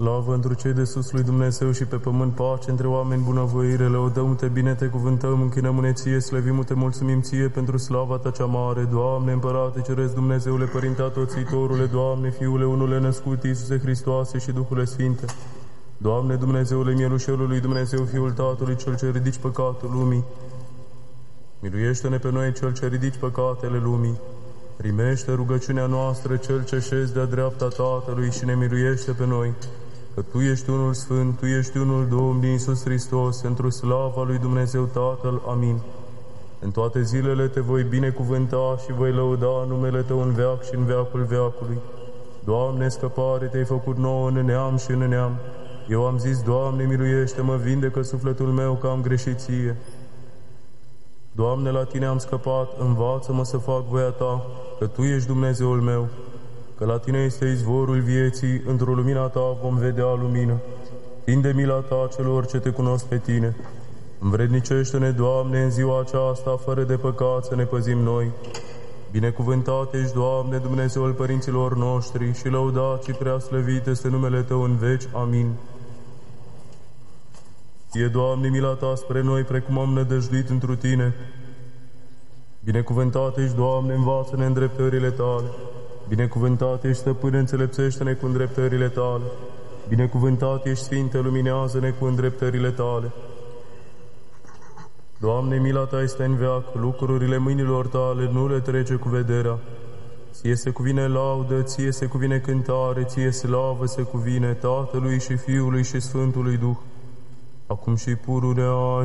Slavă întru cei de sus lui Dumnezeu și pe pământ pace între oameni bunăvoire. Lăudăm-te, bine te cuvântăm, închinăm-ne ție, slăvim-te, mulțumim ție pentru slava ta cea mare. Doamne, Împărate Ceresc, Dumnezeule, Părinte Atoțitorule, Doamne, Fiule unule născut, Iisuse Hristoase și Duhule Sfinte. Doamne, Dumnezeule, Mielușelului Dumnezeu, Fiul Tatălui, Cel ce ridici păcatul lumii. Miluiește-ne pe noi, Cel ce ridici păcatele lumii. Primește rugăciunea noastră, Cel ce șezi de-a dreapta Tatălui, și ne miluiește pe noi, că Tu ești unul Sfânt, Tu ești unul Domn, Iisus Hristos, întru slava lui Dumnezeu Tatăl. Amin. În toate zilele Te voi binecuvânta și voi lăuda numele Tău în veac și în veacul veacului. Doamne, scăpare Te-ai făcut nouă în neam și în neam. Eu am zis, Doamne, miluiește-mă, vindecă sufletul meu, că am greșit Ție. Doamne, la Tine am scăpat, învață-mă să fac voia Ta, că Tu ești Dumnezeul meu, că la Tine este izvorul vieții, într-o lumina Ta vom vedea lumină. Tinde mila Ta celor ce Te cunosc pe Tine. Învrednicește-ne, Doamne, în ziua aceasta, fără de păcat, să ne păzim noi. Binecuvântat ești, Doamne, Dumnezeul părinților noștri, și lăudat și prea slăvit este numele Tău în veci. Amin. Ție, Doamne, mila Ta spre noi, precum am nădăjduit întru Tine. Binecuvântat ești, Doamne, învață-ne îndreptările Tale. Binecuvântat ești, Stăpâne, înțelepțește-ne cu îndreptările Tale. Binecuvântat ești, Sfinte, luminează-ne cu îndreptările Tale. Doamne, mila Ta este în veac, lucrurile mâinilor Tale nu le trece cu vederea. Ție se cuvine laudă, Ție se cuvine cântare, Ție slavă se cuvine Tatălui și Fiului și Sfântului Duh, acum și pururea